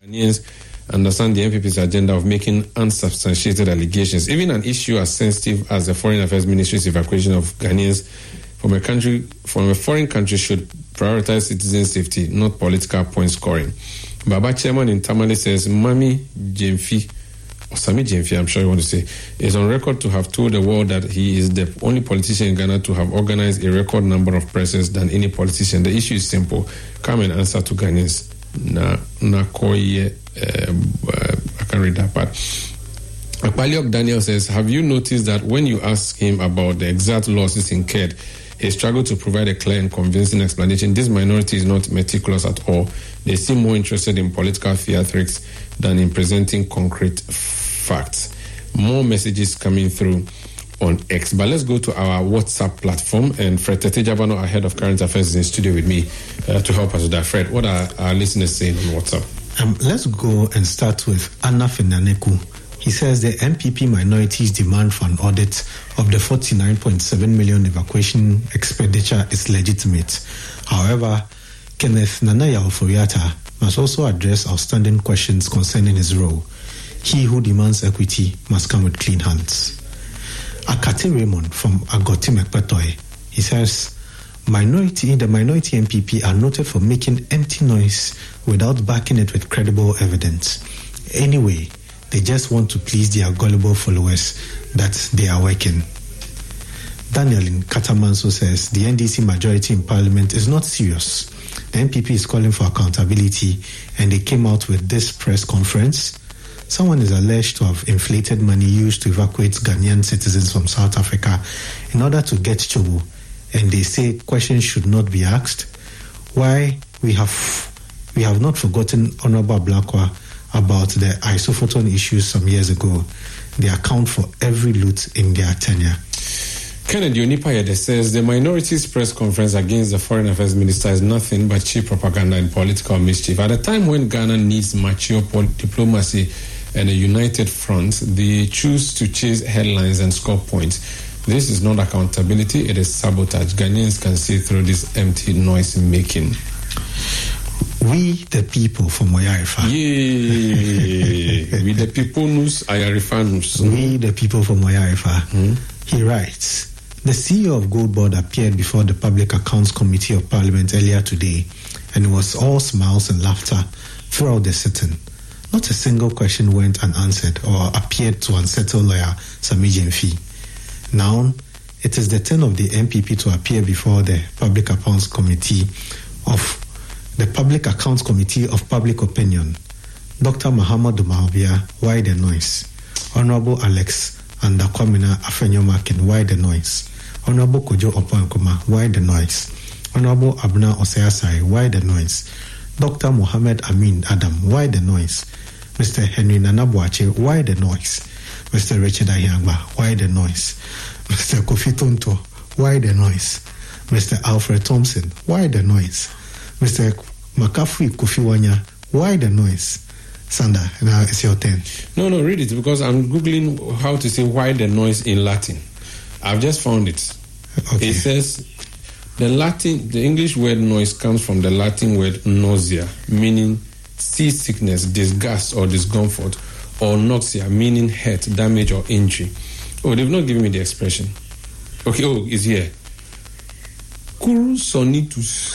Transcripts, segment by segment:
Ghanaians understand the NPP's agenda of making unsubstantiated allegations. Even an issue as sensitive as the Foreign Affairs Ministry's evacuation of Ghanaians from a foreign country should prioritize citizen safety, not political point scoring. Baba Chairman in Tamale says Mami Jemfi, or Sami Jemfi, I'm sure you want to say, is on record to have told the world that he is the only politician in Ghana to have organized a record number of presses than any politician. The issue is simple. Come and answer to Ghanaians. I can't read that part. Akpaliok Daniel says, have you noticed that when you ask him about the exact losses incurred, he struggled to provide a clear and convincing explanation? This minority is not meticulous at all. They seem more interested in political theatrics than in presenting concrete facts. More messages coming through on X. But let's go to our WhatsApp platform. And Fred Tetejabano, our head of current affairs, is in studio with me to help us with that. Fred, what are our listeners saying on WhatsApp? Let's go and start with Anna Fenaneku. He says the MPP minority's demand for an audit of the 49.7 million evacuation expenditure is legitimate. However, Kenneth Nanaya Oforiata must also address outstanding questions concerning his role. He who demands equity must come with clean hands. Akate Raymond from Agoti Mekpetoy, he says, the minority MPP are noted for making empty noise without backing it with credible evidence. Anyway, they just want to please their gullible followers that they are working. Daniel in Katamanso says the NDC majority in parliament is not serious. The MPP is calling for accountability and they came out with this press conference. Someone is alleged to have inflated money used to evacuate Ghanaian citizens from South Africa in order to get Chobo. And they say questions should not be asked. Why we have not forgotten Honorable Blakwa about the isophoton issues some years ago. They account for every loot in their tenure. Kennedy Onipayede says the minority's press conference against the Foreign Affairs Minister is nothing but cheap propaganda and political mischief. At a time when Ghana needs mature diplomacy and a united front, they choose to chase headlines and score points. This is not accountability, it is sabotage. Ghanaians can see through this empty noise making. We the people from Moyarifa. Yeah. We the people nus Ayarifanus. We the people from Moyarifa. He writes, the CEO of Gold Board appeared before the Public Accounts Committee of Parliament earlier today, and it was all smiles and laughter throughout the sitting. Not a single question went unanswered or appeared to unsettle lawyer Sami Jemfi. Now, it is the turn of the MPP to appear before the Public Accounts Committee of Public Opinion. Dr. Muhammad Mahabia, why the noise? Honorable Alex Andakwamina Afenyomakin, why the noise? Honorable Kojo Oponkuma, why the noise? Honorable Abna Oseasai, why the noise? Dr. Mohammed Amin Adam, why the noise? Mr. Henry Nanabuache, why the noise? Mr. Richard Ayangba, why the noise? Mr. Kofi Tonto, why the noise? Mr. Alfred Thompson, why the noise? Mr. Makafui Kofi Wanya, why the noise? Sanda, now it's your turn. No, read it because I'm Googling how to say why the noise in Latin. I've just found it. Okay. It says the English word noise comes from the Latin word nausea, meaning seasickness, disgust or discomfort, or noxia, meaning hurt, damage or injury. Oh, they've not given me the expression. Okay, it's here. Kuru sonitus.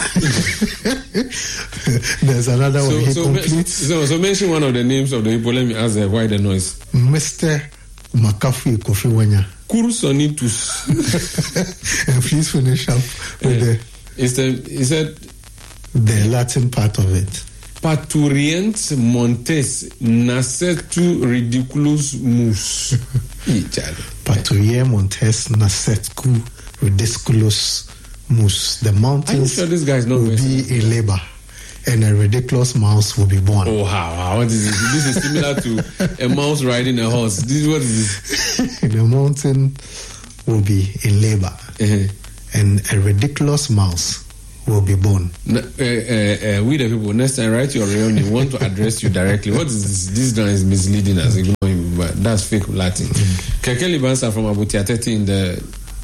There's another one. He completes. So mention one of the names of the people. Let me ask why the noise. Mr. Makafui Kofi Wanya. Kuru sonitus. And please finish up with he said the Latin part of it. Paturient montes nascetu ridiculus mus. Paturient montes nascetu ridiculus mus. The mountains sure this guy's not will be in labor and a ridiculous mouse will be born. Oh, how? What is this? This is similar to a mouse riding a horse. What is this? The mountain will be in labor and a ridiculous mouse will be born. We the people, next time write your real name. We want to address you directly. What is this? This guy is misleading us. Ignore him, but that's fake Latin. Kekeli Bansa from Abutiatete in the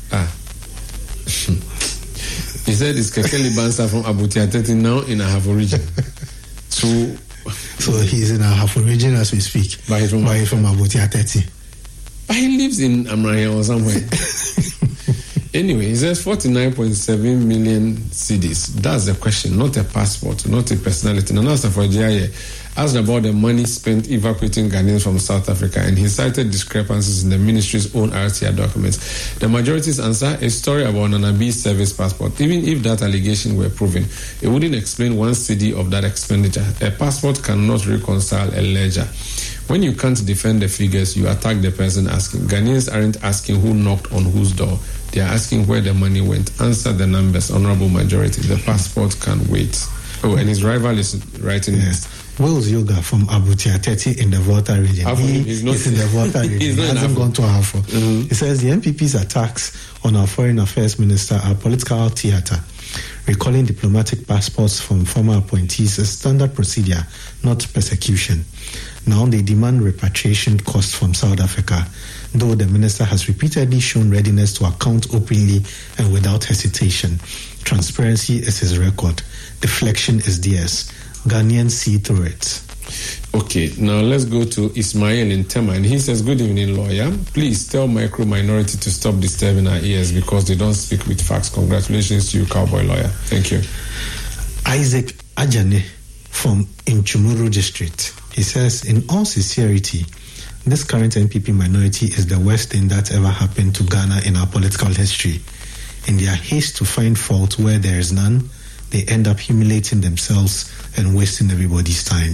he said it's Kekeli Bansa from Abutiatete now in Ahafo region. So He's in Ahafo region as we speak. But he's from Abuti Ateti. But he lives in Amraya or somewhere. Anyway, he says 49.7 million cedis. That's the question, not a passport, not a personality. And as for GIA, asked about the money spent evacuating Ghanaians from South Africa, and he cited discrepancies in the ministry's own RTR documents. The majority's answer, a story about Nana B's service passport. Even if that allegation were proven, it wouldn't explain 1 cedi of that expenditure. A passport cannot reconcile a ledger. When you can't defend the figures, you attack the person asking. Ghanaians aren't asking who knocked on whose door. They are asking where the money went. Answer the numbers, honorable majority. The passport can wait. Oh, and his rival is writing this. Wills Yoga from Abuti Ateti in the Volta region. He's in the Volta region. He hasn't gone to Ahafo. He says the MPP's attacks on our foreign affairs minister are political theatre. Recalling diplomatic passports from former appointees is standard procedure, not persecution. Now they demand repatriation costs from South Africa, though the minister has repeatedly shown readiness to account openly and without hesitation. Transparency is his record. Deflection is theirs. Ghanaians see through it. Okay, now let's go to Ismail in Tema, and he says, good evening, lawyer. Please tell micro minority to stop disturbing our ears because they don't speak with facts. Congratulations to you, cowboy lawyer. Thank you. Isaac Ajane from Inchumuru district. He says, in all sincerity, this current NPP minority is the worst thing that ever happened to Ghana in our political history. In their haste to find fault where there is none, they end up humiliating themselves and wasting everybody's time.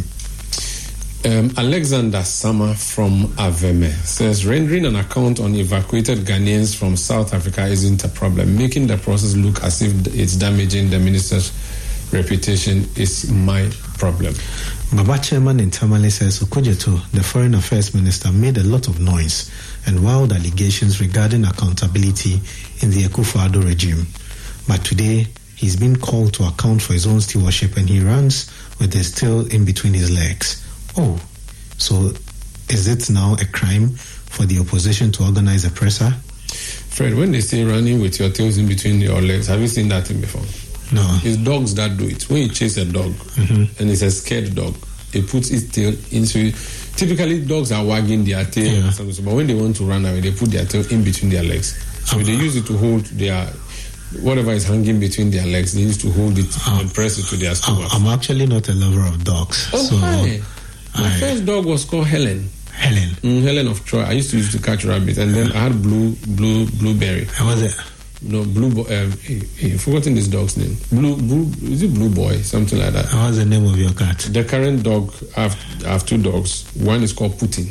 Alexander Sama from Aveme says, rendering an account on evacuated Ghanaians from South Africa isn't a problem. Making the process look as if it's damaging the minister's reputation is my problem. Baba Chairman in Tamale says Okudzeto, the foreign affairs minister, made a lot of noise and wild allegations regarding accountability in the Akufo-Addo regime. But today, he's been called to account for his own stewardship and he runs with his tail in between his legs. Oh, so is it now a crime for the opposition to organize a presser? Fred, when they say running with your tails in between your legs, have you seen that thing before? No. It's dogs that do it. When you chase a dog and it's a scared dog, it puts its tail into it. Typically, dogs are wagging their tail, but when they want to run away, they put their tail in between their legs. So they use it to hold their whatever is hanging between their legs. They used to hold it and press it to their stomach. I'm actually not a lover of dogs. Oh, so hi. My first dog was called Helen. Helen of Troy. I used to catch rabbits, and then I had Blueberry. How was it? No, I've forgotten this dog's name. Is it Blue Boy? Something like that. What's the name of your cat? The current dog, I have 2 dogs. One is called Putin.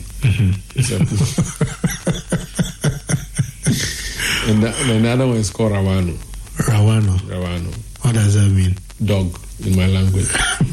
And the other one is called Rawano. Rawano. What does that mean? Dog in my language.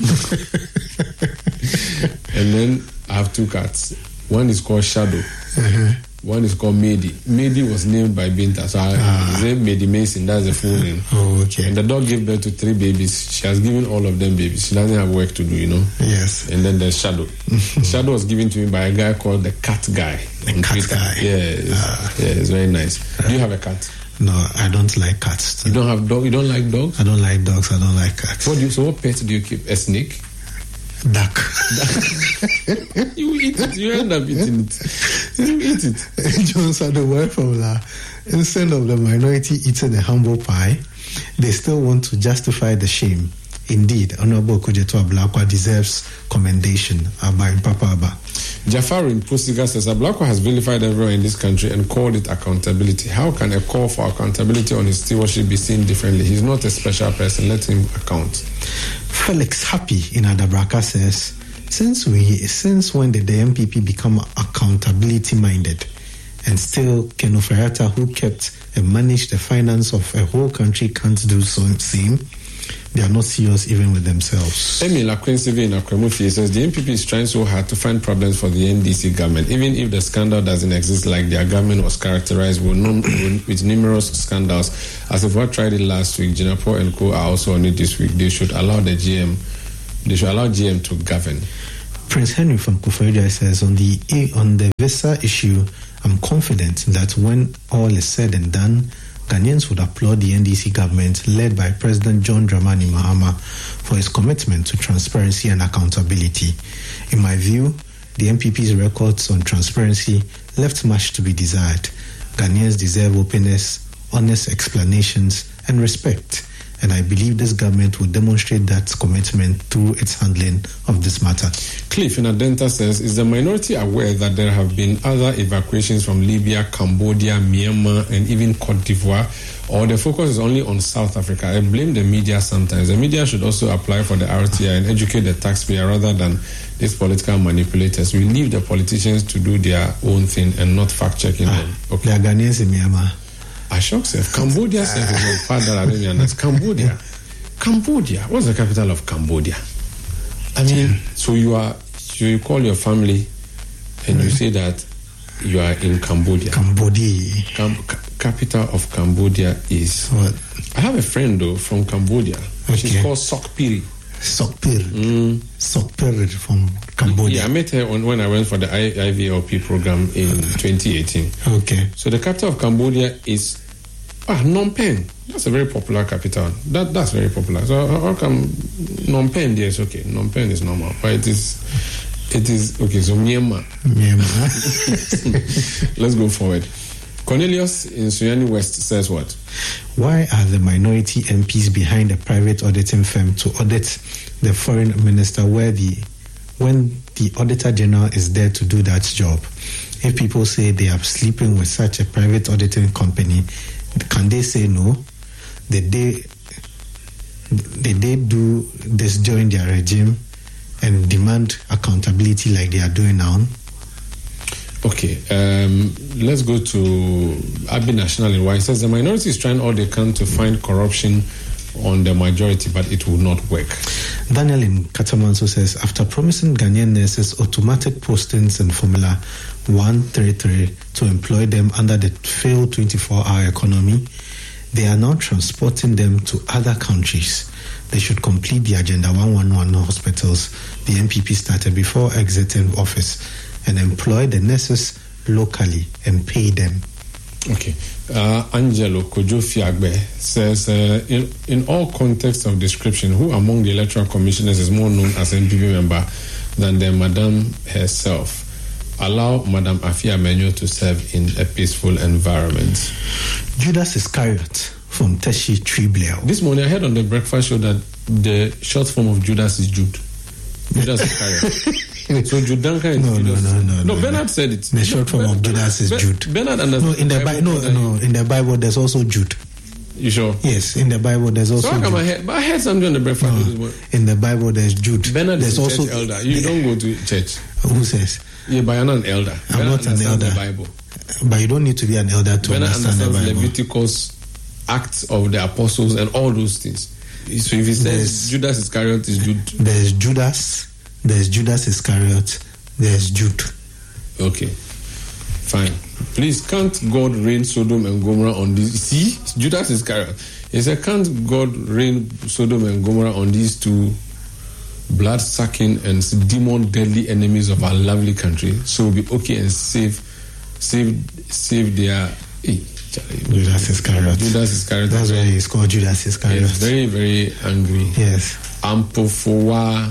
And then I have 2 cats. One is called Shadow. One is called Mady. Mady was named by Binta, so I say Mady Mason. That's the full name. Oh, okay. And the dog gave birth to 3 babies. She has given all of them babies. She doesn't have work to do, you know. Yes. And then there's Shadow. Shadow was given to me by a guy called the Cat Guy. The Cat Guy. Yeah, it's very nice. Do you have a cat? No, I don't like cats. You don't have dog? You don't like dogs? I don't like dogs. I don't like cats. So what pet do you keep? A snake? Duck. You eat it. You end up eating it. You eat it. Johnson, the word formula. Instead of the minority eating a humble pie, they still want to justify the shame. Indeed, Honorable Okudzeto Ablakwa deserves commendation. Abba Papa Abba. Jafar in Pusiga says Ablakwa has vilified everyone in this country and called it accountability. How can a call for accountability on his stewardship be seen differently? He's not a special person. Let him account. Felix Happy in Adabraka says, since when did the MPP become accountability minded? And still, Ken Ofori-Atta, who kept and managed the finance of a whole country, can't do so same. They are not serious even with themselves. Emil Akwinsivi in Akwemufi says the MPP is trying so hard to find problems for the NDC government, even if the scandal doesn't exist, like their government was characterized with numerous scandals. As if what tried it last week, Jinapo and Co are also on it this week. They should allow GM to govern. Prince Henry from Kufuor says on the visa issue, I'm confident that when all is said and done, Ghanaians would applaud the NDC government led by President John Dramani Mahama for his commitment to transparency and accountability. In my view, the NPP's records on transparency left much to be desired. Ghanaians deserve openness, honest explanations, and respect. And I believe this government will demonstrate that commitment through its handling of this matter. Cliff in Adenta says, is the minority aware that there have been other evacuations from Libya, Cambodia, Myanmar, and even Cote d'Ivoire? Or the focus is only on South Africa? I blame the media sometimes. The media should also apply for the RTI and educate the taxpayer rather than these political manipulators. We leave the politicians to do their own thing and not fact-checking them. Okay. There are Ghanaians in Myanmar. I shock self. Cambodia self is part that I don't understand. Cambodia. What's the capital of Cambodia? I mean, so you call your family and you say that you are in Cambodia. Capital of Cambodia is what? I have a friend though from Cambodia. Okay. She's called Sokpiri. Sokpiri from Cambodia. Yeah, I met her when I went for the IVLP program in 2018. Okay. So the capital of Cambodia is Phnom Penh. That's a very popular capital. That's very popular. So how come Phnom Penh there is okay? Phnom Penh is normal, but it is okay. So Myanmar. Let's go forward. Cornelius in Suyani West says what? Why are the minority MPs behind a private auditing firm to audit the foreign minister when the Auditor General is there to do that job? If people say they are sleeping with such a private auditing company, can they say no? Did they do this during their regime and demand accountability like they are doing now? Okay, let's go to Abi National in why it says the minority is trying all they can to find corruption on the majority, but it will not work. Daniel in Katamanso says, after promising Ghanaian nurses automatic postings in Formula 133 to employ them under the failed 24-hour economy, they are now transporting them to other countries. They should complete the Agenda 111 hospitals the MPP started before exiting office and employ the nurses locally and pay them. Okay. Angelo Kojo-Fiagbe says, in all contexts of description, who among the electoral commissioners is more known as MPP member than the Madam herself? Allow Madam Afia Menyo to serve in a peaceful environment. Judas Iscariot from Teshi Tribleo. This morning I heard on the breakfast show that the short form of Judas is Jude. Judas Iscariot. So Judanka is Judas. No, Bernard said it. The short form of Judas is Jude. Bernard understands. No, in the Bible there's also Jude. You sure? Yes, in the Bible there's also Jude. I heard something on the breakfast. No, in the Bible there's Jude. Bernard there's is also elder. You don't go to church. Who says? Yeah, but you're not an elder. I'm not an elder. The Bible. But you don't need to be an elder to understand the Bible. Leviticus, Acts of the Apostles, and all those things. So if he says Judas Iscariot is Jude, there's Judas Iscariot, there's Jude. Okay, fine. Please, can't God rain Sodom and Gomorrah on these? See, Judas Iscariot. He said, can't God rain Sodom and Gomorrah on these two blood-sucking and demon-deadly enemies of our lovely country? So we'll be okay and save their. Judas Iscariot. That's why he's called Judas Iscariot. He's very, very angry. Yes. Ampofowa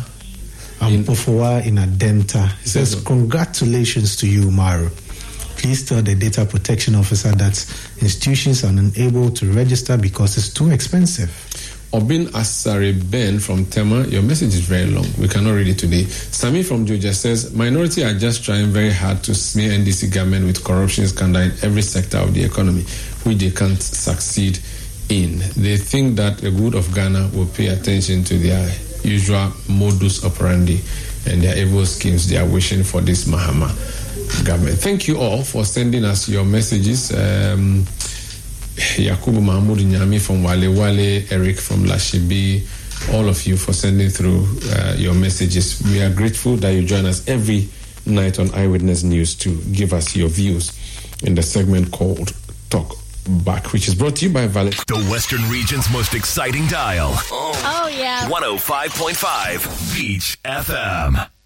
in Adenta. He says, congratulations to you, Maru. Please tell the data protection officer that institutions are unable to register because it's too expensive. Obin Asare Ben from Tema, your message is very long. We cannot read it today. Sami from Georgia says, minority are just trying very hard to smear NDC government with corruption scandal in every sector of the economy, which they can't succeed in. They think that the good of Ghana will pay attention to their usual modus operandi and their evil schemes they are wishing for this Mahama government. Thank you all for sending us your messages. Yakubu Mahmoud Nyami from Wale, Eric from Lashibi, all of you for sending through your messages. We are grateful that you join us every night on Eyewitness News to give us your views in the segment called Talk Back, which is brought to you by Valley. The Western Region's most exciting dial. Oh yeah. 105.5 Beach FM.